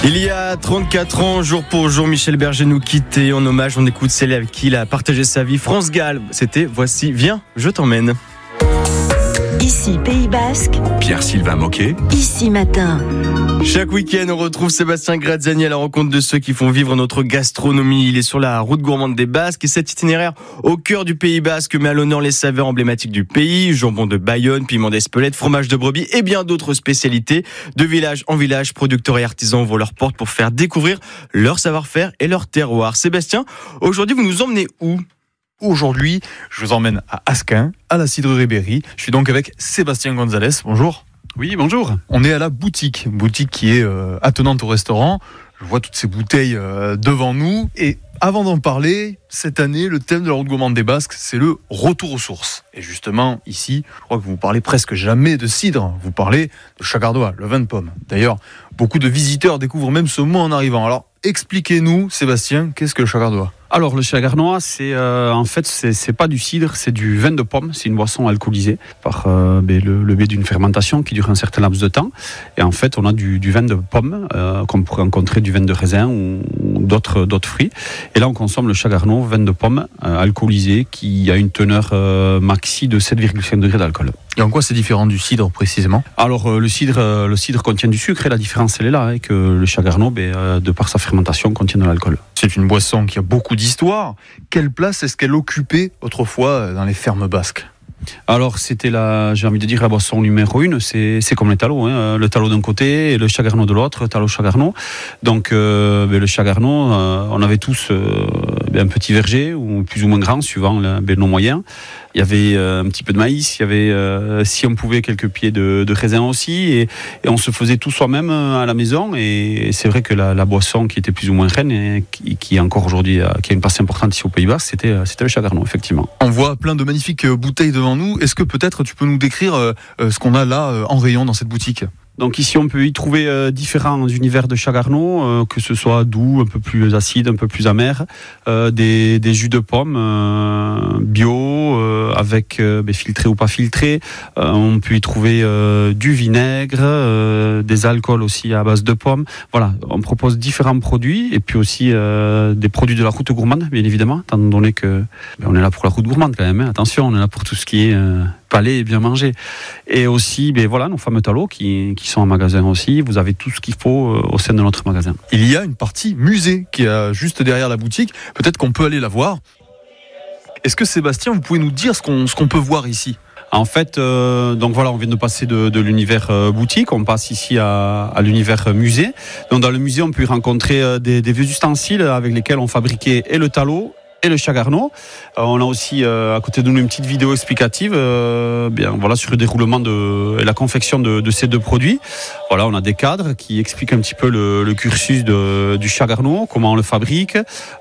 Il y a 34 ans, jour pour jour, Michel Berger nous quitte et en hommage, on écoute celle avec qui il a partagé sa vie. France Gall, c'était Voici, viens, je t'emmène. Ici, Pays Basque. Pierre-Sylvain Moquet. Ici, Matin. Chaque week-end, on retrouve Sébastien Graziani à la rencontre de ceux qui font vivre notre gastronomie. Il est sur la route gourmande des Basques et cet itinéraire au cœur du Pays Basque met à l'honneur les saveurs emblématiques du pays. Jambon de Bayonne, piment d'Espelette, fromage de brebis et bien d'autres spécialités. De village en village, producteurs et artisans ouvrent leurs portes pour faire découvrir leur savoir-faire et leur terroir. Sébastien, aujourd'hui, vous nous emmenez où ? Aujourd'hui, je vous emmène à Asquin, à la cidrerie Berry. Je suis donc avec Sébastien Gonzalez. Bonjour. Oui, bonjour. On est à la boutique qui est attenante au restaurant. Je vois toutes ces bouteilles devant nous. Et avant d'en parler, cette année, le thème de la route gourmande des Basques, c'est le retour aux sources. Et justement, ici, je crois que vous parlez presque jamais de cidre. Vous parlez de chagardois, le vin de pomme. D'ailleurs, beaucoup de visiteurs découvrent même ce mot en arrivant. Alors, expliquez-nous, Sébastien, qu'est-ce que le chagardois ? Alors le chagarnois, c'est pas du cidre, c'est du vin de pomme. C'est une boisson alcoolisée par le biais d'une fermentation qui dure un certain laps de temps. Et en fait, on a du vin de pomme, qu'on pourrait rencontrer du vin de raisin ou d'autres fruits. Et là, on consomme le chagarnois, vin de pomme alcoolisé, qui a une teneur maxi de 7,5 degrés d'alcool. Et en quoi c'est différent du cidre précisément ? Alors le cidre contient du sucre et la différence elle est là, que le chagarnois, de par sa fermentation, contient de l'alcool. C'est une boisson qui a beaucoup d'histoire. Quelle place est-ce qu'elle occupait autrefois dans les fermes basques ? Alors c'était la boisson numéro 1, c'est comme les talos, le talot d'un côté et le chagarnois de l'autre, talot chagarnois. Donc le chagarnois, on avait tous un petit verger, ou plus ou moins grand, suivant nos moyens. Il y avait un petit peu de maïs, il y avait, si on pouvait, quelques pieds de raisin aussi, et on se faisait tout soi-même à la maison. Et c'est vrai que la boisson qui était plus ou moins reine, et qui encore aujourd'hui, qui a une place importante ici au Pays Basque, c'était le chagarnois, effectivement. On voit plein de magnifiques bouteilles devant nous. Est-ce que peut-être tu peux nous décrire ce qu'on a là en rayon dans cette boutique ? Donc ici, on peut y trouver différents univers de chagarnois, que ce soit doux, un peu plus acide, un peu plus amer, des jus de pommes bio, avec filtrés ou pas filtrés. On peut y trouver du vinaigre, des alcools aussi à base de pommes. Voilà, on propose différents produits et puis aussi des produits de la route gourmande, bien évidemment, étant donné que on est là pour la route gourmande quand même. Attention, on est là pour tout ce qui est palais et bien manger. Et aussi, nos fameux talots qui sont en magasin aussi. Vous avez tout ce qu'il faut au sein de notre magasin. Il y a une partie musée qui est juste derrière la boutique. Peut-être qu'on peut aller la voir. Est-ce que Sébastien, vous pouvez nous dire ce qu'on peut voir ici ? En fait, on vient de passer de l'univers boutique, on passe ici à l'univers musée. Donc dans le musée, on peut y rencontrer des vieux ustensiles avec lesquels on fabriquait et le talot et le chagarnois. On a aussi à côté de nous une petite vidéo explicative sur le déroulement et la confection de ces deux produits. Voilà, on a des cadres qui expliquent un petit peu le cursus du chagarnois, comment on le fabrique.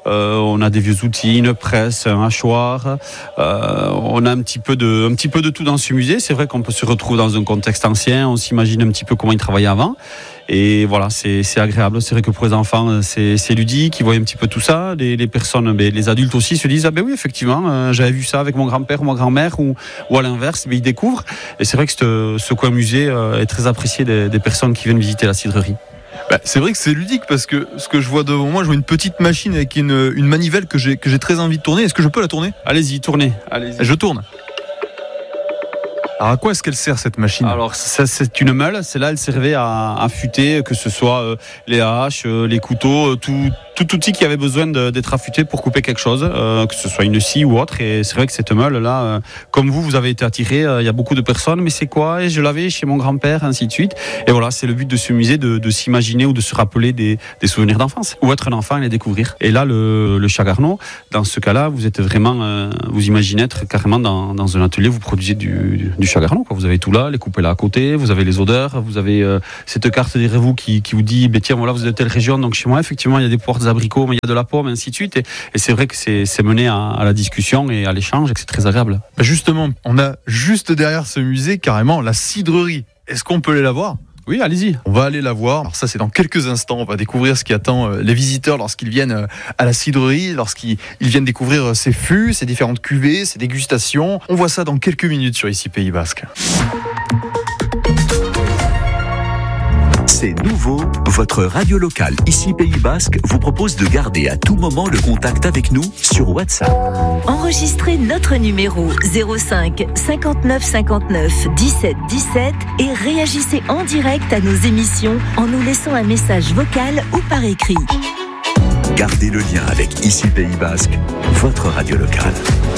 On a des vieux outils, une presse, un hachoir. On a un petit peu de tout dans ce musée. C'est vrai qu'on peut se retrouver dans un contexte ancien, on s'imagine un petit peu comment ils travaillaient avant. Et voilà, c'est agréable. C'est vrai que pour les enfants, c'est ludique. Ils voient un petit peu tout ça. Les personnes, les adultes aussi se disent oui, effectivement, j'avais vu ça avec mon grand-père ou ma grand-mère, ou à l'inverse, ils découvrent. Et c'est vrai que ce coin musée est très apprécié des personnes qui viennent visiter la cidrerie. C'est vrai que c'est ludique parce que ce que je vois devant moi, je vois une petite machine avec une manivelle que j'ai très envie de tourner. Est-ce que je peux la tourner ? Allez-y, tournez. Allez-y. Je tourne. Alors à quoi est-ce qu'elle sert cette machine ? Alors ça, c'est une meule, celle-là elle servait à affûter, que ce soit les haches, les couteaux, tout outil qui avait besoin d'être affûté pour couper quelque chose, que ce soit une scie ou autre. Et c'est vrai que cette meule-là, comme vous avez été attiré, il y a beaucoup de personnes, mais c'est quoi ? Et je l'avais chez mon grand-père, ainsi de suite. Et voilà, c'est le but de ce musée, de s'imaginer ou de se rappeler des souvenirs d'enfance, ou être un enfant et les découvrir. Et là, le chagarnois, dans ce cas-là, vous êtes vraiment, vous imaginez être carrément dans un atelier, vous produisez du chagarnois, quoi. Vous avez tout là, les coupés là à côté, vous avez les odeurs, vous avez cette carte des Révous qui vous dit, tiens, voilà, vous êtes de telle région, donc chez moi, effectivement, il y a des portes abricots, mais il y a de la pomme, et ainsi de suite. Et c'est vrai que c'est mené à la discussion et à l'échange et que c'est très agréable. Justement, on a juste derrière ce musée, carrément, la cidrerie. Est-ce qu'on peut aller la voir ? Oui, allez-y. On va aller la voir. Alors ça, c'est dans quelques instants. On va découvrir ce qui attend les visiteurs lorsqu'ils viennent à la cidrerie, lorsqu'ils viennent découvrir ses fûts, ses différentes cuvées, ses dégustations. On voit ça dans quelques minutes sur Ici Pays Basque. C'est nouveau, Votre radio locale, ici Pays Basque, vous propose de garder à tout moment le contact avec nous sur WhatsApp. Enregistrez notre numéro 05 59 59 17 17 et réagissez en direct à nos émissions en nous laissant un message vocal ou par écrit. Gardez le lien avec ici Pays Basque, votre radio locale.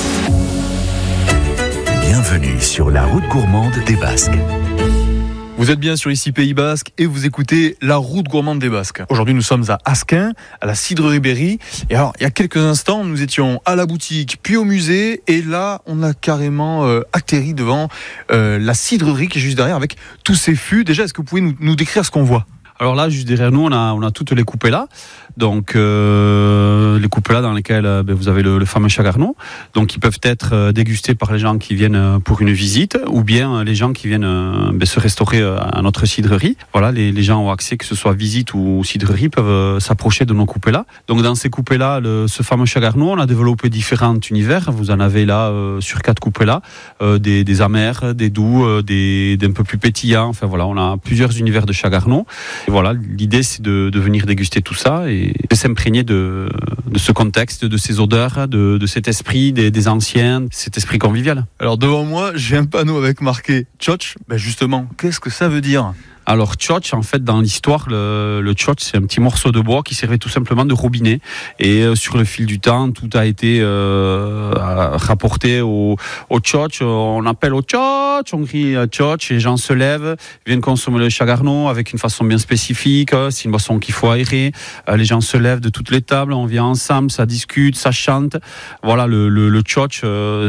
Bienvenue sur la route gourmande des Basques. Vous êtes bien sur ici Pays Basque et vous écoutez la route gourmande des Basques. Aujourd'hui, nous sommes à Asquin, à la cidrerie Berry. Et alors, il y a quelques instants, nous étions à la boutique, puis au musée. Et là, on a carrément atterri devant la cidrerie qui est juste derrière avec tous ces fûts. Déjà, est-ce que vous pouvez nous décrire ce qu'on voit ? Alors là, juste derrière nous, on a toutes les coupées là. Donc les coupées là dans lesquelles vous avez le fameux chagarneau, donc qui peuvent être dégustés par les gens qui viennent pour une visite, ou bien les gens qui viennent se restaurer à notre cidrerie. Voilà, les gens ont accès, que ce soit visite ou cidrerie, peuvent s'approcher de nos coupées là. Donc dans ces coupées là, ce fameux chagarneau, on a développé différents univers. Vous en avez là sur 4 coupées là, des amers, des doux, des un peu plus pétillants. Enfin voilà, on a plusieurs univers de chagarneau. Et voilà, l'idée c'est de venir déguster tout ça et de s'imprégner de ce contexte, de ces odeurs, de cet esprit des anciens, cet esprit convivial. Alors devant moi, j'ai un panneau avec marqué Tchotch. Justement, qu'est-ce que ça veut dire ? Alors tchotch, en fait, dans l'histoire, le tchotch, c'est un petit morceau de bois qui servait tout simplement de robinet. Et sur le fil du temps, tout a été rapporté au tchotch. On appelle au tchotch, on crie tchotch, les gens se lèvent, viennent consommer le chagarneau avec une façon bien spécifique. C'est une boisson qu'il faut aérer. Les gens se lèvent de toutes les tables, on vient ensemble, ça discute, ça chante. Voilà, le tchotch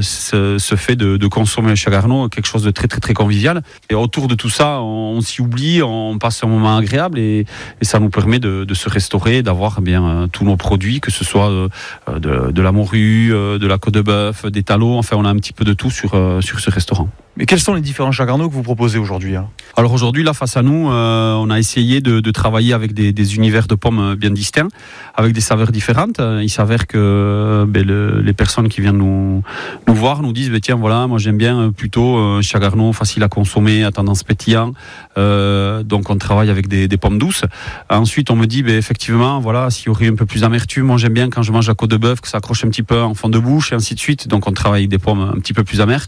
se fait de consommer le chagarneau, quelque chose de très très très convivial. Et autour de tout ça, on s'y oublie. On passe un moment agréable et ça nous permet de se restaurer, d'avoir bien tous nos produits, que ce soit de la morue, de la côte de bœuf, des talots. Enfin, on a un petit peu de tout sur ce restaurant. Mais quels sont les différents chagarneaux que vous proposez aujourd'hui ? Alors aujourd'hui, là, face à nous, on a essayé de travailler avec des univers de pommes bien distincts, avec des saveurs différentes. Il s'avère que les personnes qui viennent nous voir nous disent tiens, voilà, moi j'aime bien plutôt chagarneau facile à consommer, à tendance pétillant. Donc on travaille avec des pommes douces. Ensuite, on me dit effectivement, voilà, s'il y aurait un peu plus d'amertume, moi j'aime bien quand je mange la côte de bœuf que ça accroche un petit peu en fond de bouche et ainsi de suite. Donc on travaille avec des pommes un petit peu plus amères.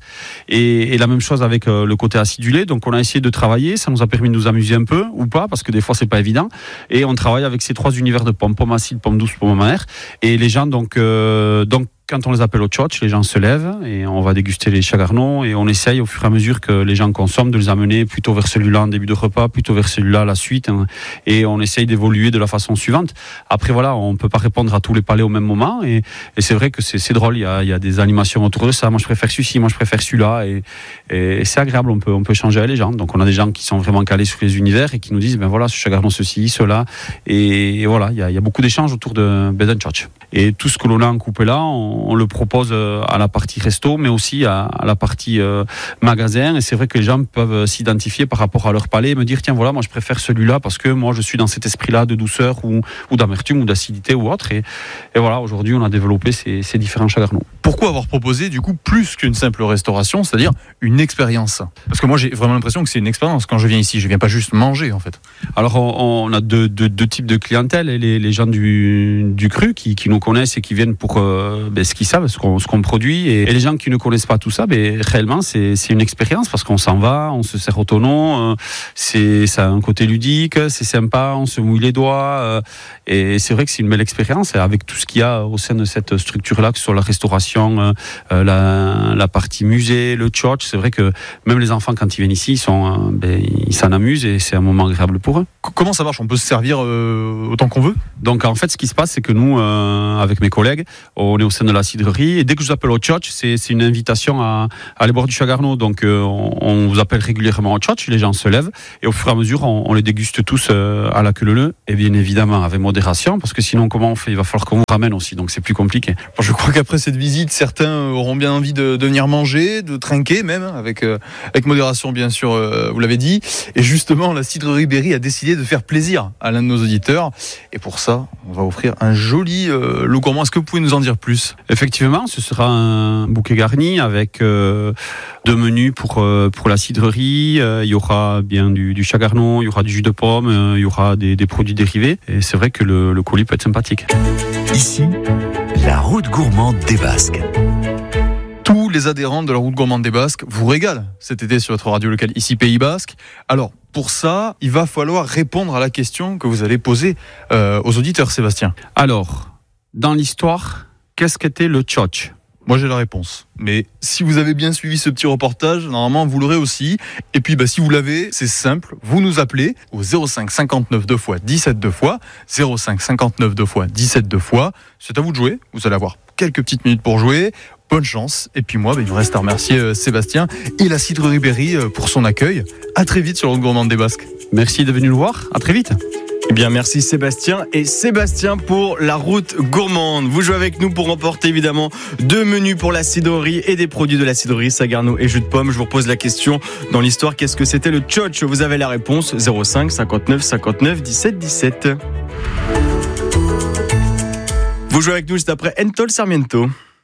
Et la même chose avec le côté acidulé. Donc on a essayé de travailler, ça nous a permis de nous amuser un peu ou pas, parce que des fois c'est pas évident. Et on travaille avec ces 3 univers de pommes acides, pommes douces, pommes amères. Et les gens donc quand on les appelle au tchotch, les gens se lèvent et on va déguster les chagarneaux et on essaye au fur et à mesure que les gens consomment de les amener plutôt vers celui-là en début de repas, plutôt vers celui-là à la suite, et on essaye d'évoluer de la façon suivante. Après voilà, on peut pas répondre à tous les palais au même moment et c'est vrai que c'est drôle, il y a des animations autour de ça. Moi je préfère celui-ci, moi je préfère celui-là et c'est agréable, on peut changer avec les gens. Donc on a des gens qui sont vraiment calés sur les univers et qui nous disent voilà, ce chagarneau ceci, cela, et voilà, il y a beaucoup d'échanges autour de d'un tchotch. Et tout ce que l'on a en coupé là, on le propose à la partie resto, mais aussi à la partie magasin. Et c'est vrai que les gens peuvent s'identifier par rapport à leur palais et me dire tiens voilà, moi je préfère celui-là parce que moi je suis dans cet esprit-là de douceur ou d'amertume ou d'acidité ou autre. Et voilà, aujourd'hui on a développé ces différents chagarneaux. Pourquoi avoir proposé du coup plus qu'une simple restauration, c'est-à-dire une expérience ? Parce que moi j'ai vraiment l'impression que c'est une expérience. Quand je viens ici, je viens pas juste manger en fait. Alors on a deux types de clientèle, et les gens du cru qui nous connaissent et qui viennent pour ce qu'ils savent, ce qu'on produit, et les gens qui ne connaissent pas tout ça, réellement c'est une expérience parce qu'on s'en va, on se sert autonome, ça a un côté ludique, c'est sympa, on se mouille les doigts, et c'est vrai que c'est une belle expérience avec tout ce qu'il y a au sein de cette structure-là, que ce soit la restauration, la partie musée, le tchotch. C'est vrai que même les enfants quand ils viennent ici, ils s'en amusent et c'est un moment agréable pour eux. Comment ça marche ? On peut se servir autant qu'on veut ? Donc en fait, ce qui se passe, c'est que nous, avec mes collègues, on est au sein de la cidrerie, et dès que je vous appelle au tchotch, c'est une invitation à aller boire du chagarneau. Donc on vous appelle régulièrement au tchotch, les gens se lèvent et au fur et à mesure on les déguste tous à la queue leu, et bien évidemment avec modération, parce que sinon comment on fait ? Il va falloir qu'on vous ramène aussi, donc c'est plus compliqué. Je crois qu'après cette visite, certains auront bien envie de venir manger, de trinquer même, avec modération bien sûr, vous l'avez dit. Et justement, la cidrerie Berry a décidé de faire plaisir à l'un de nos auditeurs, et pour ça on va offrir un joli lot gourmand. Est-ce que vous pouvez nous en dire plus ? Effectivement, ce sera un bouquet garni avec 2 menus pour la cidrerie. Il y aura bien du chagarnon, il y aura du jus de pomme, il y aura des produits dérivés. Et c'est vrai que le colis peut être sympathique. Ici, la route gourmande des Basques. Tous les adhérents de la route gourmande des Basques vous régalent cet été sur votre radio locale, ici Pays Basque. Alors, pour ça, il va falloir répondre à la question que vous allez poser aux auditeurs, Sébastien. Alors, dans l'histoire, qu'est-ce qu'était le tchotch ? Moi, j'ai la réponse. Mais si vous avez bien suivi ce petit reportage, normalement, vous l'aurez aussi. Et puis, si vous l'avez, c'est simple. Vous nous appelez au 05 59 2 fois 17 2 fois. 05 59 2 fois 17 2 fois. C'est à vous de jouer. Vous allez avoir quelques petites minutes pour jouer. Bonne chance. Et puis moi, il me reste à remercier Sébastien et la cidrerie Berry pour son accueil. À très vite sur la route gourmande des Basques. Merci d'être venu nous voir. À très vite. Eh bien, merci Sébastien et Sébastien pour la route gourmande. Vous jouez avec nous pour remporter évidemment 2 menus pour la cidrerie et des produits de la cidrerie Sagarno et jus de pomme. Je vous repose la question dans l'histoire, qu'est-ce que c'était le tchotch ? Vous avez la réponse 05 59 59 17 17. Vous jouez avec nous juste après Entol Sarmiento.